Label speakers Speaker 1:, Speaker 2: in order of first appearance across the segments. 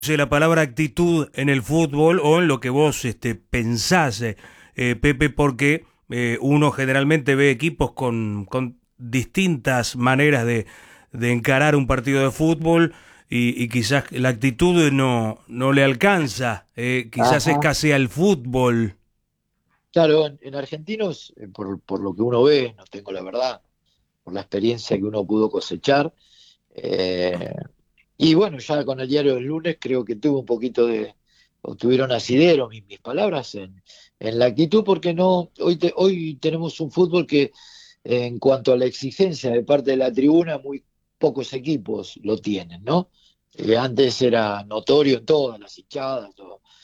Speaker 1: la palabra actitud en el fútbol o en lo que vos pensás, Pepe, porque uno generalmente ve equipos con distintas maneras de encarar un partido de fútbol y quizás la actitud no le alcanza, quizás
Speaker 2: Ajá.
Speaker 1: escasea el fútbol.
Speaker 2: Claro, en argentinos, por lo que uno ve, no tengo la verdad, por la experiencia que uno pudo cosechar. eh, y bueno, ya con el diario del lunes creo que tuvo un poquito o tuvieron asidero mis palabras en la actitud, porque no, hoy tenemos un fútbol que en cuanto a la exigencia de parte de la tribuna, muy pocos equipos lo tienen, ¿no? Antes era notorio en todas las hinchadas,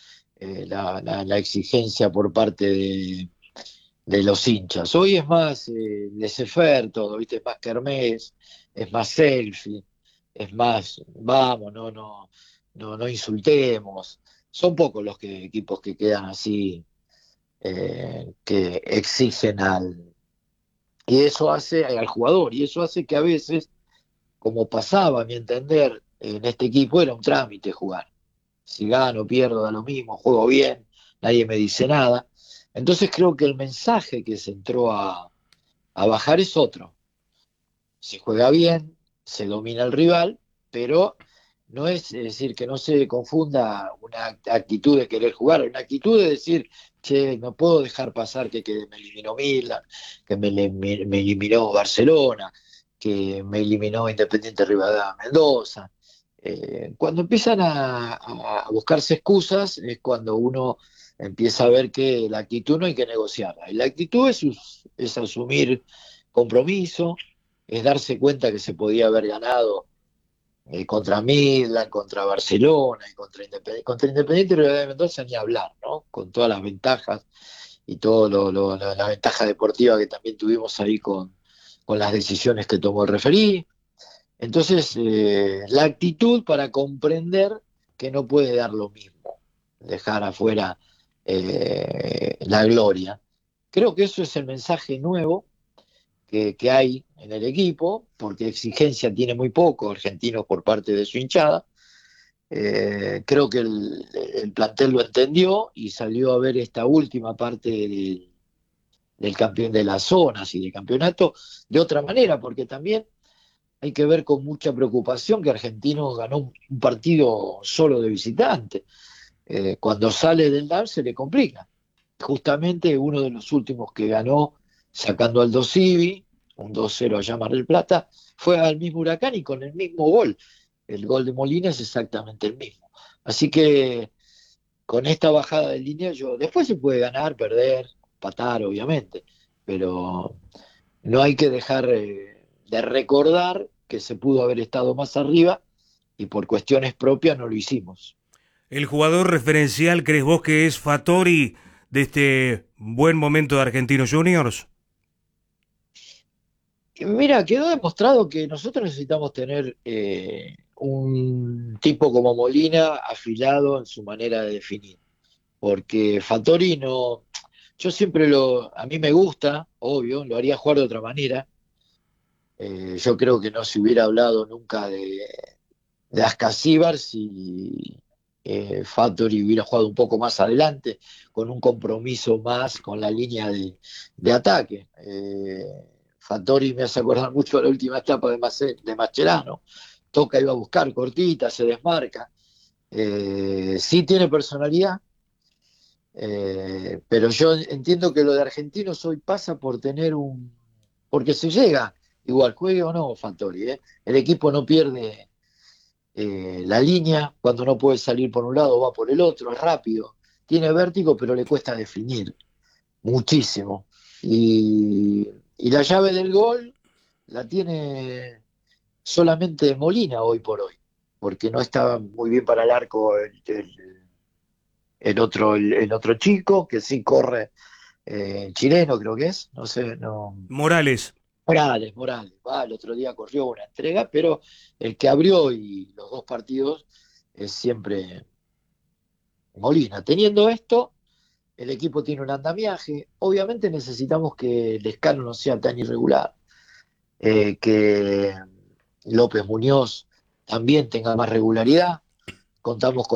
Speaker 2: la exigencia por parte de los hinchas. Hoy es más laissez-faire todo, ¿viste? Es más kermés, es más selfie, es más, vamos, no insultemos. Son pocos los equipos que quedan así, que exigen y eso hace al jugador, y eso hace que a veces, como pasaba a mi entender, en este equipo era un trámite jugar. Si gano, pierdo, da lo mismo, juego bien, nadie me dice nada. Entonces creo que el mensaje que se entró a bajar es otro. Se juega bien, se domina el rival, pero no es decir que no se confunda una actitud de querer jugar, una actitud de decir, che, no puedo dejar pasar que me eliminó Milan, me eliminó Barcelona, que me eliminó Independiente Rivadavia Mendoza. Cuando empiezan a buscarse excusas es cuando uno empieza a ver que la actitud no hay que negociarla. Y la actitud es asumir compromiso, es darse cuenta que se podía haber ganado contra Midland, contra Barcelona y contra Independiente y Rivadavia de Mendoza ni hablar, ¿no? Con todas las ventajas y toda la ventaja deportiva que también tuvimos ahí con las decisiones que tomó el referí. Entonces, la actitud para comprender que no puede dar lo mismo, dejar afuera la gloria. Creo que eso es el mensaje nuevo que hay en el equipo, porque exigencia tiene muy poco Argentinos por parte de su hinchada. Creo que el plantel lo entendió y salió a ver esta última parte del campeón de las zonas y del campeonato de otra manera, porque también hay que ver con mucha preocupación que Argentinos ganó un partido solo de visitante. Cuando sale del DAR se le complica. Justamente uno de los últimos que ganó sacando al Civi, un 2-0 allá en Mar del Plata, fue al mismo Huracán y con el mismo gol. El gol de Molina es exactamente el mismo. Así que con esta bajada de línea, después se puede ganar, perder, empatar, obviamente, pero no hay que dejar de recordar que se pudo haber estado más arriba y por cuestiones propias no lo hicimos.
Speaker 1: El jugador referencial, ¿crees vos que es Fattori de este buen momento de Argentinos Juniors?
Speaker 2: Mira, quedó demostrado que nosotros necesitamos tener un tipo como Molina afilado en su manera de definir, porque Fattori no, yo siempre a mí me gusta, obvio, lo haría jugar de otra manera. Yo creo que no se hubiera hablado nunca de Ascasíbar si Fattori hubiera jugado un poco más adelante, con un compromiso más con la línea de ataque. Fattori me hace acordar mucho de la última etapa de Mascherano. Toca, iba a buscar, cortita, se desmarca. Sí tiene personalidad, pero yo entiendo que lo de Argentinos hoy pasa por tener porque se llega, igual juegue o no Fattori, ¿eh? El equipo no pierde la línea, cuando no puede salir por un lado va por el otro, es rápido, tiene vértigo, pero le cuesta definir muchísimo. Y la llave del gol la tiene solamente Molina hoy por hoy, porque no estaba muy bien para el arco el otro chico, que sí corre, chileno creo que es, no sé, no.
Speaker 1: Morales.
Speaker 2: Morales, va, el otro día corrió una entrega, pero el que abrió y los dos partidos es siempre Molina. Teniendo esto, el equipo tiene un andamiaje. Obviamente necesitamos que el escalo no sea tan irregular, que López Muñoz también tenga más regularidad, contamos